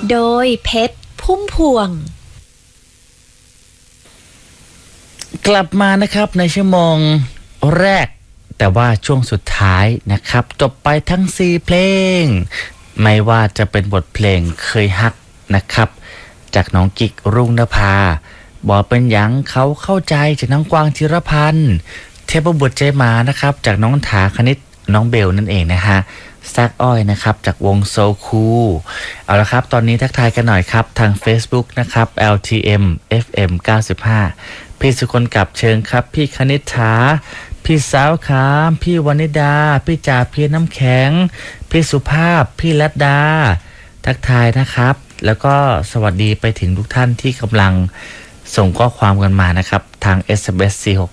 โดยเพชรพุ่มพวงกลับมานะครับในชั่วโมงแรกแต่ว่าช่วงสุดท้ายนะครับจบไปทั้ง4เพลงไม่ว่าจะเป็นบทเพลงเคยฮักนะครับจากน้องกิกรุ่งนภาบอกเป็นหยังเขาเข้าใจจากน้องกวางธีรพันธ์เทพบุตรใจหมานะครับจากน้องถาคณิตน้องเบลนั่นเองนะฮะแซกอ้อยนะครับจากวงโซคูเอาละครับตอนนี้ทักทายกันหน่อยครับทาง Facebook นะครับ LTM FM 95พี่สุคนกับเชิงครับพี่คณิษฐาพี่สาวขามพี่วนิดาพี่จ่าเพียน้ำแข็งพี่สุภาพพี่รัตดาทักทายนะครับแล้วก็สวัสดีไปถึงทุกท่านที่กำลังส่งข้อความกันมานะครับทาง SMS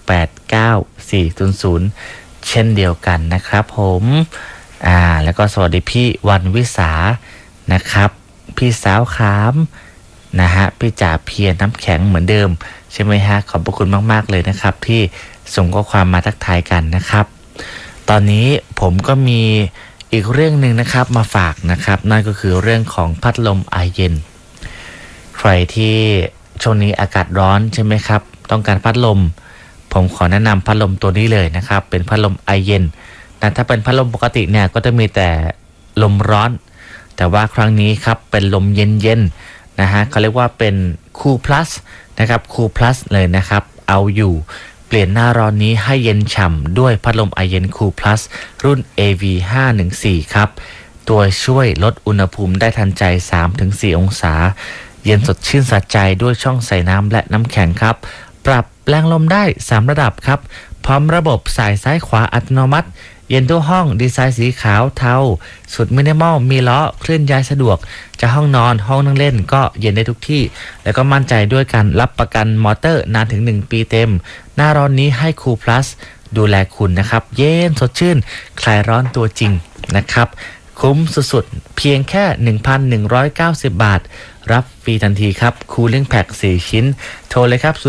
4689400เช่นเดียวกันนะครับผมแล้วก็สวัสดีพี่วันวิสานะครับพี่สาวขามนะฮะพี่จ่าเพียน้ำแข็งเหมือนเดิมใช่ไหมฮะขอบพระคุณมากๆเลยนะครับที่ส่งข้อความมาทักทายกันนะครับตอนนี้ผมก็มีอีกเรื่องหนึ่งนะครับมาฝากนะครับนั่นก็คือเรื่องของพัดลมไอเย็นใครที่ช่วงนี้อากาศร้อนใช่ไหมครับต้องการพัดลมผมขอแนะนำพัดลมตัวนี้เลยนะครับเป็นพัดลมไอเย็นนะถ้าเป็นพัดลมปกติเนี่ยก็จะมีแต่ลมร้อนแต่ว่าครั้งนี้ครับเป็นลมเย็นๆนะฮะเขาเรียกว่าเป็นคูลพลัสนะครับคูลพลัสเลยนะครับเอาอยู่เปลี่ยนหน้าร้อนนี้ให้เย็นฉ่ำด้วยพัดลมไอเย็นคูลพลัสรุ่น AV514 ครับตัวช่วยลดอุณหภูมิได้ทันใจ 3-4 องศาเย็นสดชื่นสะใจด้วยช่องใส่น้ำและน้ำแข็งครับปรับแรงลมได้3ระดับครับพร้อมระบบสายซ้ายขวาอัตโนมัติเย็นทั่วห้องดีไซน์สีขาวเทาสุดมินิมอลมีล้อเคลื่อนย้ายสะดวกจะห้องนอนห้องนั่งเล่นก็เย็นได้ทุกที่แล้วก็มั่นใจด้วยการรับประกันมอเตอร์นานถึง1ปีเต็มหน้าร้อนนี้ให้คูลพลัสดูแลคุณนะครับเย็นสดชื่นคลายร้อนตัวจริงนะครับคุ้มสุดๆเพียงแค่ 1,190 บาทรับฟรีทันทีครับคูลิ่งแพ็ค4ชิ้นโทรเลยครับ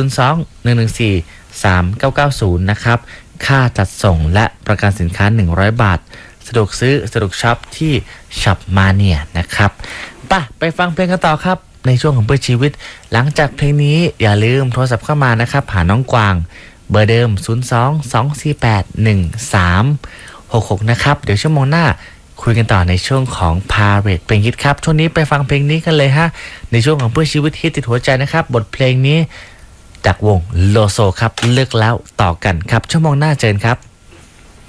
02-114-3990นะครับค่าจัดส่งและประกันสินค้า100บาทสะดวกซื้อสะดวกช็อปที่ช็อปมาเนียนะครับไปฟังเพลงกันต่อครับในช่วงของเพื่อชีวิตหลังจากเพลงนี้อย่าลืมโทรศัพท์เข้ามานะครับหาน้องกวางเบอร์เดิม02-248-1366นะครับเดี๋ยวชั่วโมงหน้าคุยกันต่อในช่วงของพาเรดเพลงฮิตครับช่วงนี้ไปฟังเพลงนี้กันเลยฮะในช่วงของเพื่อชีวิตฮิตติดหัวใจนะครับบทเพลงนี้จากวงโลโซครับเลือกแล้วต่อกันครับชั่วโมงหน้าเจอกันครับ